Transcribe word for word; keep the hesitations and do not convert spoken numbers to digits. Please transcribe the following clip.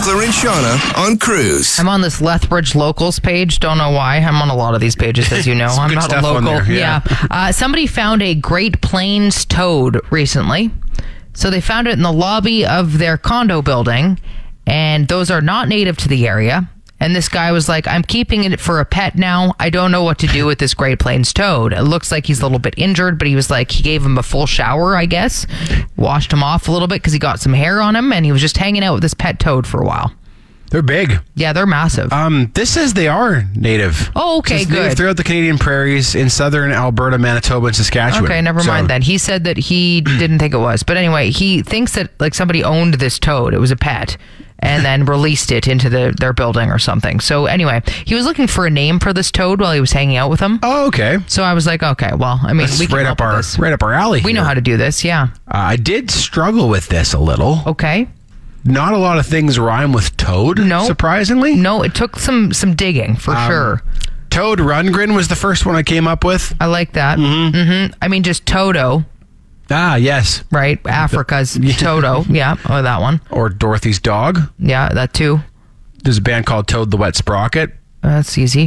Sickler and Shauna on Cruise. I'm on this Lethbridge locals page. Don't know why. I'm on a lot of these pages, as you know. I'm good not a stuff on local. there, yeah. yeah. Uh, somebody found a Great Plains toad recently. So they found it in the lobby of their condo building, and those are not native to the area. And this guy was like, I'm keeping it for a pet now. I don't know what to do with this Great Plains toad. It looks like he's a little bit injured, but he was like, he gave him a full shower, I guess. Washed him off a little bit because he got some hair on him, and he was just hanging out with this pet toad for a while. They're big. Yeah, they're massive. Um, this says they are native. Oh, okay, Just good. native throughout the Canadian prairies in southern Alberta, Manitoba, and Saskatchewan. Okay, never So- mind then. He said that he didn't think it was. But anyway, he thinks that like somebody owned this toad. It was a pet. And then released it into the, their building or something. So anyway, he was looking for a name for this toad while he was hanging out with him. Oh, okay. So I was like, okay, well, I mean, That's we can right help up with our this. right up our alley. We know how to do this, yeah. Uh, I did struggle with this a little. Okay. Not a lot of things rhyme with toad. No. Surprisingly. No, it took some some digging for Um, sure. Toad Rundgren was the first one I came up with. I like that. Mm-hmm. mm-hmm. I mean, just Toto, Ah, yes. right? Africa's Toto. Yeah, or that one. Or Dorothy's dog. Yeah, that too. There's a band called Toad the Wet Sprocket. That's easy.